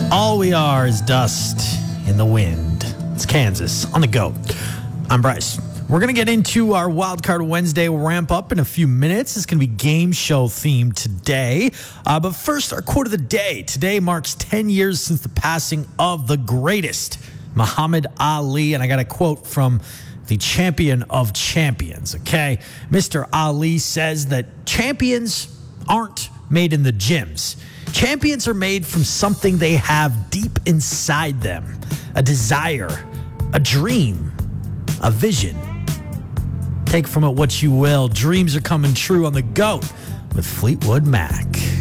All we are is dust in the wind. It's Kansas on the go. I'm Bryce. We're going to get into our Wildcard Wednesday ramp up in a few minutes. It's going to be game show themed today. But first, our quote of the day. Today marks 10 years since the passing of the greatest, Muhammad Ali. And I got a quote from the champion of champions, okay? Mr. Ali says that champions aren't made in the gyms. Champions are made from something they have deep inside them. A desire, a dream, a vision. Take from it what you will. Dreams are coming true on the GOAT with Fleetwood Mac.